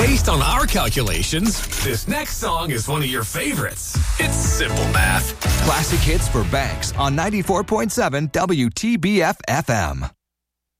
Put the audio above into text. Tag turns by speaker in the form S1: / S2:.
S1: Based on our calculations, this next song is one of your favorites. It's simple math.
S2: Classic hits for banks on 94.7 WTBF FM.